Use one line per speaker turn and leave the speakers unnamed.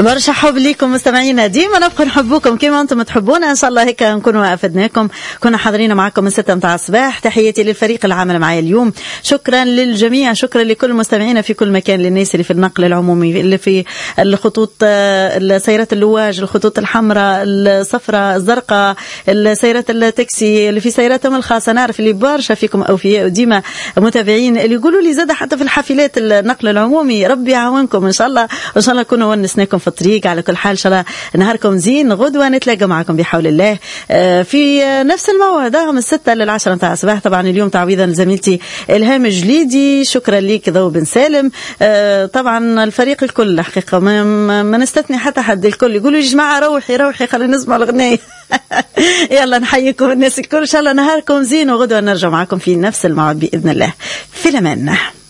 برشا حب ليكم مستمعينا، ديما نبقى نحبوكم كما انتم تحبونا. ان شاء الله هيك نكونوا افدناكم، كنا حاضرين معكم من 6 متاع الصباح. تحياتي للفريق العامل معايا اليوم، شكرا للجميع، شكرا لكل مستمعينا في كل مكان، للناس اللي في النقل العمومي، اللي في الخطوط، السيارات اللواج، الخطوط الحمراء، الصفراء، الزرقاء، السيارات التاكسي، اللي في سياراتهم الخاصه. نعرف اللي برشا فيكم اوفياء وديما متابعين، اللي يقولوا لي زاد حتى في الحافلات النقل العمومي. ربي يعاونكم ان شاء الله، وان شاء الله نكونوا ونسناكم في الطريق. على كل حال ان شاء الله نهاركم زين. غدوه نتلاقى معكم بحول الله في نفس الموعد من 6 ل 10 متاع الصباح. طبعا اليوم تعويضا لزميلتي الهام جليدي، شكرا ليك ضو بن سالم، طبعا الفريق الكل حقيقه ما نستثني حتى حد، الكل يقولوا يا جماعه روحي خلينا نسمع الاغنيه. يلا نحييكم الناس الكل، ان شاء الله نهاركم زين، وغدوه نرجع معكم في نفس الموعد باذن الله. في الامان.